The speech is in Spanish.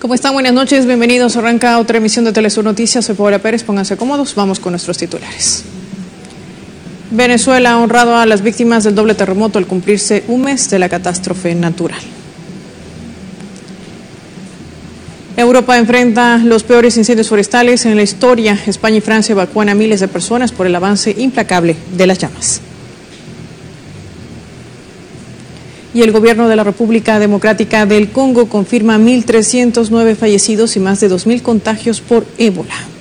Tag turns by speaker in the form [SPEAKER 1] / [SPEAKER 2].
[SPEAKER 1] ¿Cómo están? Buenas noches, bienvenidos. Arranca otra emisión de Telesur Noticias. Soy Paola Pérez, pónganse cómodos, vamos con nuestros titulares. Venezuela ha honrado a las víctimas del doble terremoto al cumplirse un mes de la catástrofe natural. Europa enfrenta los peores incendios forestales en la historia. España y Francia evacúan a miles de personas por el avance implacable de las llamas. Y el gobierno de la República Democrática del Congo confirma 1.309 fallecidos y más de 2.000 contagios por ébola.